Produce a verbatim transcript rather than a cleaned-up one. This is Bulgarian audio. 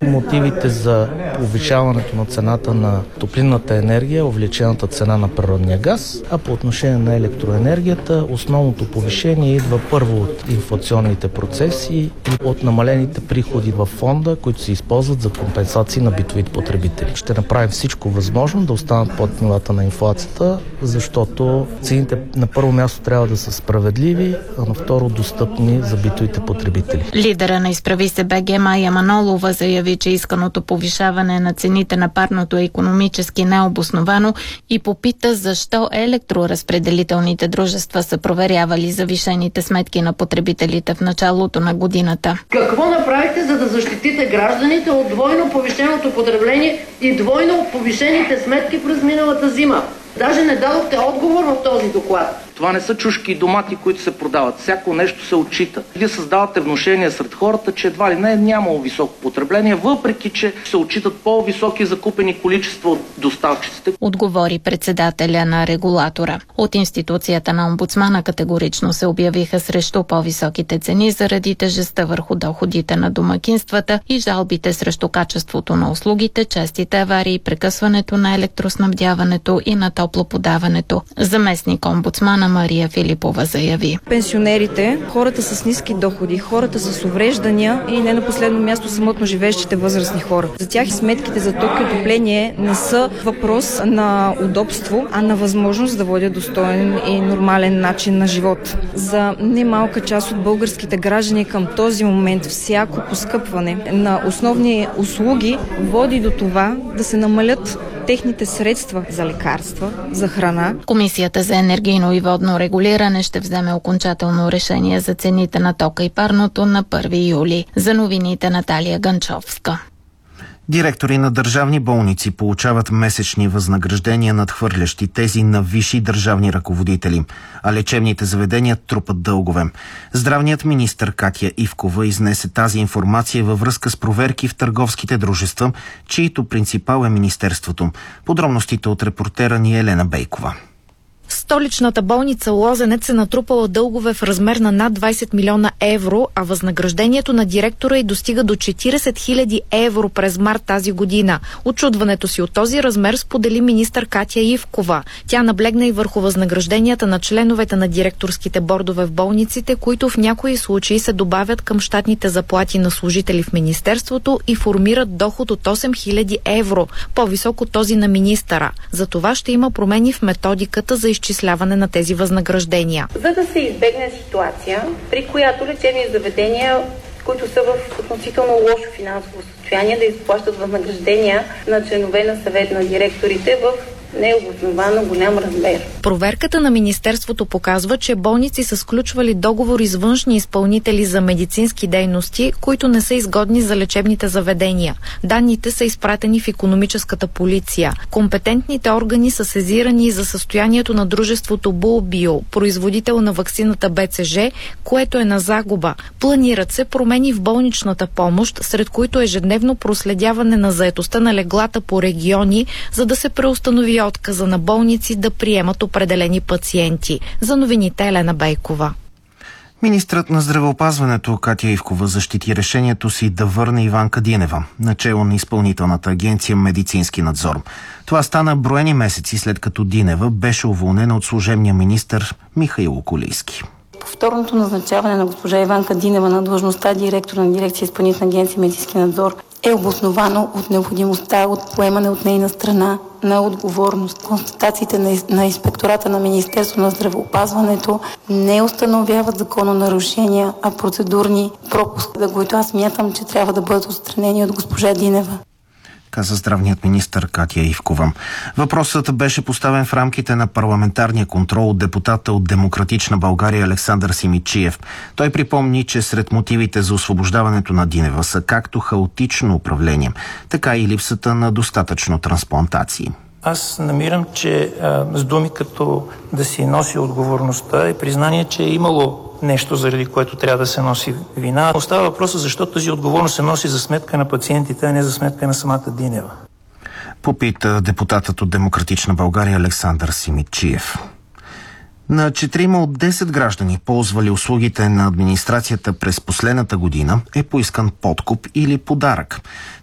Мотивите за повишаването на цената на топлинната енергия е увеличената цена на природния газ, а по отношение на електроенергията основното повишение идва първо от инфлационните процеси и от намалените приходи във фонда, които се използват за компенсации на битовите потребители. Ще направим всичко възможно да останат под нивата на инфлацията, защото цените на първо място трябва да са справедливи, а на второ достъпни за битовите потребители. Лидера на Изправи се БГ Майя Манолова заяви, че исканото повишаване на цените на парното е икономически необосновано и попита защо електроразпределителните дружества са проверявали завишените сметки на потребителите в началото на годината. Какво направихте, за да защитите гражданите от двойно повишеното потребление и двойно повишените сметки през миналата зима? Даже не дадохте отговор в този доклад. Това не са чушки и домати, които се продават. Всяко нещо се отчита. Вие създавате внушение сред хората, че едва ли не е нямало високо потребление, въпреки че се отчитат по-високи закупени количества от доставчиците. Отговори председателя на регулатора. От институцията на омбудсмана категорично се обявиха срещу по-високите цени заради тежестта върху доходите на домакинствата и жалбите срещу качеството на услугите, честите аварии, прекъсването на електроснабдяването и на топлоподаването. Заместник омбудсмана Мария Филипова заяви: пенсионерите, хората с ниски доходи, хората с увреждания и не на последно място самотно живеещите възрастни хора. За тях сметките за ток и отопление не са въпрос на удобство, а на възможност да водят достоен и нормален начин на живот. За немалка част от българските граждани към този момент всяко поскъпване на основни услуги води до това да се намалят техните средства за лекарства, за храна. Комисията за енергийно и водно регулиране ще вземе окончателно решение за цените на тока и парното на първи юли. За новините Наталия Ганчовска. Директори на държавни болници получават месечни възнаграждения, надхвърлящи тези на висши държавни ръководители, а лечебните заведения трупат дългове. Здравният министър Катя Ивкова изнесе тази информация във връзка с проверки в търговските дружества, чието принципал е министерството. Подробностите от репортера ни Елена Бейкова. Столичната болница Лозенец е натрупала дългове в размер на над двайсет милиона евро, а възнаграждението на директора й достига до четирийсет хиляди евро през март тази година. Очудването си от този размер сподели министър Катя Ивкова. Тя наблегна и върху възнагражденията на членовете на директорските бордове в болниците, които в някои случаи се добавят към щатните заплати на служители в министерството и формират доход от осем хиляди евро, по-висок от този на министъра. За това ще има промени в методиката за изчисляване на тези възнаграждения. За да се избегне ситуация, при която лечебни заведения, които са в относително лошо финансово състояние, да изплащат възнаграждения на членове на съвет на директорите в необосновано голям размер. Проверката на министерството показва, че болници са сключвали договори с външни изпълнители за медицински дейности, които не са изгодни за лечебните заведения. Данните са изпратени в икономическата полиция. Компетентните органи са сезирани за състоянието на дружеството Булбио, производител на ваксината Б Ц Ж, което е на загуба. Планират се промени в болничната помощ, сред които ежедневно проследяване на заетостта на леглата по региони, за да се преустанови отказа на болници да приемат определени пациенти. За новините Елена Бейкова. Министрът на здравеопазването Катя Ивкова защити решението си да върне Иванка Динева, начело на изпълнителната агенция Медицински надзор. Това стана броени месеци след като Динева беше уволнена от служебния министър Михаил Околийски. Повторното назначаване на госпожа Иванка Динева на длъжността директор на дирекция Изпълнителна агенция Медицински надзор е обосновано от необходимостта от поемане от нейна страна на отговорност. Констатациите на, на инспектората на Министерство на здравеопазването не установяват закононарушения, а процедурни пропуски, за които аз смятам, че трябва да бъдат отстранени от госпожа Динева, каза здравният министър Катя Ивкова. Въпросът беше поставен в рамките на парламентарния контрол от депутата от Демократична България Александър Симидчиев. Той припомни, че сред мотивите за освобождаването на Динева са както хаотично управление, така и липсата на достатъчно трансплантации. Аз намирам, че а, с думи като да си носи отговорността и признание, че е имало нещо, заради което трябва да се носи вина. Остава въпроса защо тази отговорност се носи за сметка на пациентите, а не за сметка на самата Динева. Попита депутатът от Демократична България Александър Симидчиев. На четирима от десет граждани, ползвали услугите на администрацията през последната година, е поискан подкуп или подарък.